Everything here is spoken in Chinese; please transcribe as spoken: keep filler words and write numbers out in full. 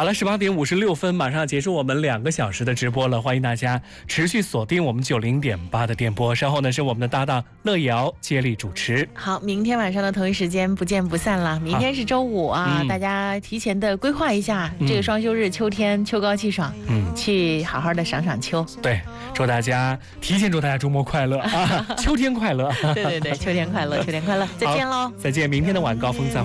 好了，十八点五十六分，马上要结束我们两个小时的直播了，欢迎大家持续锁定我们九零点八的电波。稍后呢是我们的搭档乐瑶接力主持。 好，明天晚上的同一时间不见不散了。明天是周五啊，嗯、大家提前的规划一下、嗯、这个双休日，秋天秋高气爽，嗯，去好好的赏赏秋。 对，祝大家提前祝大家周末快乐啊，秋天快乐。 对对对，秋天快乐，秋天快乐，再见喽， 再见，明天的晚高峰再会。